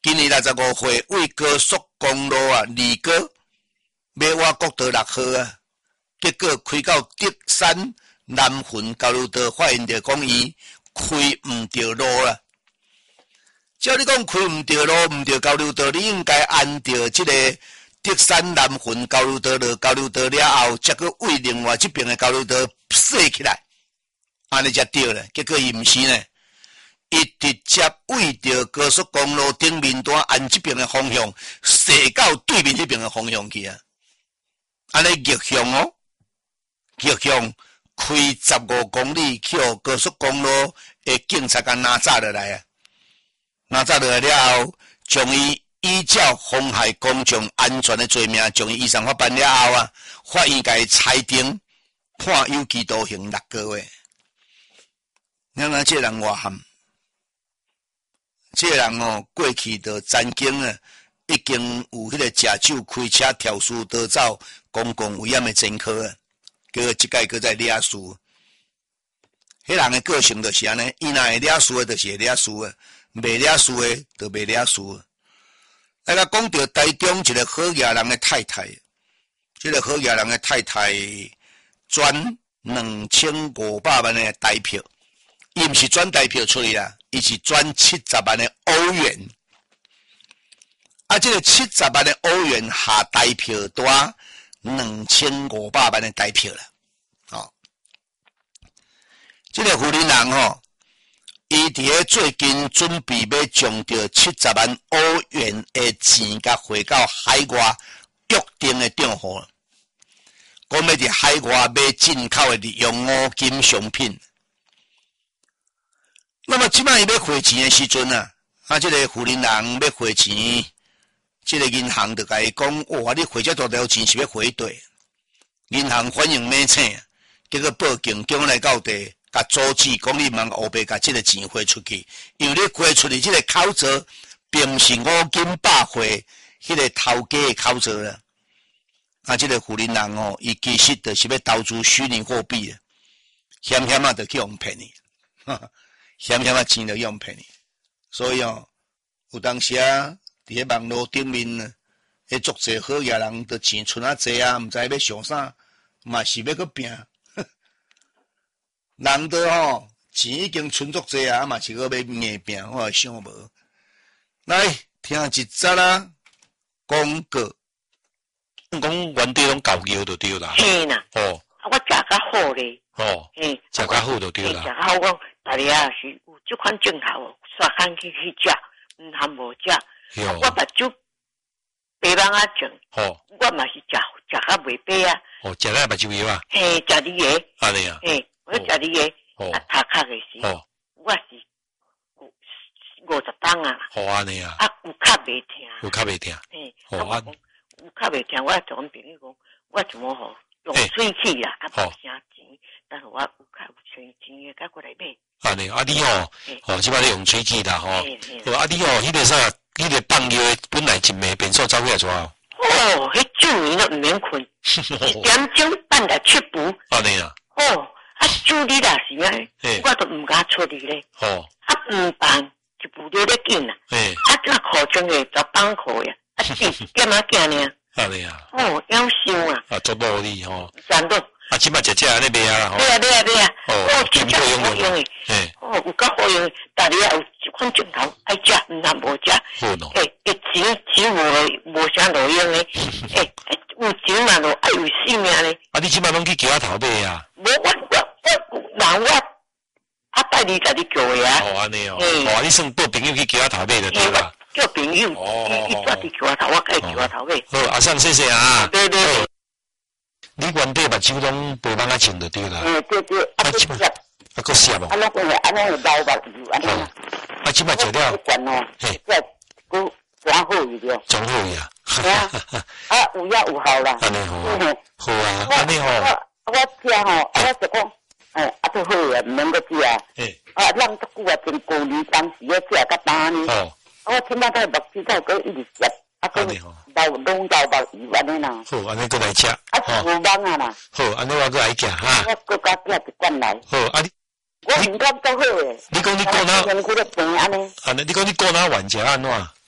今年65岁，为高速公路啊，二哥买我国道6号啊，结果开到德山南巡交流道，发现着讲伊开唔对路啦。照你讲开唔对路，唔对交流道，你应该按照这个德山南巡交流道了，交流道了后，再去为另外这边的交流道设起来，安尼才对了。结果伊唔是呢，伊直接为着高速公路顶面端按这边的方向设到对面这边的方向去啊，安尼逆向哦，逆向开15公里去高速公路的警察甲拿炸落来啊！拿炸落来了后，将伊依照妨害公众安全的罪名，将伊依上法办了后啊，法院甲伊裁定判有期徒刑6个月。你看这人偌憨，这人哦，过去就曾经啊，已经有迄个驾酒开车跳树逃走、公共危险的前科啊，结果这届搁再抓输。迄人的个性就是安尼，伊若会抓输的，就是会抓输的。未了输的，就未了输。来甲讲到台中一个好野人的太太，这个好野人的太太转2500万的台票，伊毋是转台票出去啦，伊是转70万的欧元。啊，这个70万的欧元下台票多2500万的台票啦。哦，这个富人人吼。伊伫咧最近准备要将着70万欧元的钱甲汇到海外约定的账户，讲要伫海外买进口的日用五金商品。那么即摆伊要汇钱的时阵啊，这个富人人要汇钱，这个银行就甲伊讲：哇，你汇这大条钱是要汇对？银行反应猛请，结果报警叫我来到地。甲阻止讲你茫黑白甲这个钱汇出去，因为你汇出去这个口罩并不是5金百汇迄个头家的口罩啦。啊，这个富人人哦，伊其实就是要投资虚拟货币的，险险啊，就去用骗你，险险啊，钱就用骗你。所以哦，有当时啊，伫迄网络顶面呢，迄足济好野人的钱存啊济啊，毋知要上啥，嘛是要去拼。人都吼钱已经存足济啊，嘛是个要硬拼，我也想无。来听一则啦，广告。 讲原地拢搞药就对啦。 嘿啦。 哦。 我食较好咧。 哦。嘿，食较好就对啦。 食较好，我大家也是有这款镜头，刷干去食，毋通无食。我目睭白茫啊种。哦。我嘛是食较袂白啊。 哦，食了目睭药啊。 嘿，食你个。 安尼啊。 嘿。我食你个，啊，头壳的时，我是50档啊。 好安尼啊。 啊，有较袂听。 有较袂听。 嘿，好啊。有较袂听，我就阮朋友讲，我怎么好用喙齿啦，啊，无啥钱，但是我有较有喙钱的，甲过来买。 安尼，啊你吼，即摆你用喙齿啦吼，啊你吼，迄个啥，迄个放药本来一暝变数走几多啊？ 哦，迄9年都毋免困，1点钟半来出补。 安尼啊。 哦。啊，主理啦是啊，我都毋敢出去咧。哦。啊，毋办就不了咧紧啦。啊，那课程诶就放课呀，啊，点啊惊呢？ 安尼啊。 哦，夭寿啊。 啊，做努力吼。 真的。 啊，即摆食咧买啊吼。 买啊。 哦， 真正好用诶。哦，有够好用，但你也有一款镜头爱食，毋通无食。 好喏。 钱无啥路用诶。有钱嘛，就爱有性命咧。 啊，你即摆拢去桥头买啊？ 无我带你在你叫的啊。 哦，安尼哦。哦，你算带朋友去桥头买就对啦。 叫朋友，伊带伫桥头，我甲伊桥头买。 好，阿生谢谢啊。 对。 你原底目睭拢白茫啊穿就对啦。 对。 啊，即摆啊，够涩无？ 啊，拢个安尼会流目睭安尼。 啊，即摆食了。 嘿。个真好伊了。 真好伊啊。 啊，有也有效啦。 安尼好啊。好啊，安尼吼。 我食吼，我就讲。啊，都好啊，毋免搁食啊。啊，人足久啊，真过年当时咧食甲打呢。我即摆都目睭都搁一直食，啊，搁拢流目油安尼啦。 好，安尼搁来食。 啊，有网啊啦。 好，安尼我搁来食哈。 我搁加寄一罐来。 好，啊你。 我感觉足好诶。 你讲你过哪？ 安尼。 安尼，你讲你过哪玩食安怎？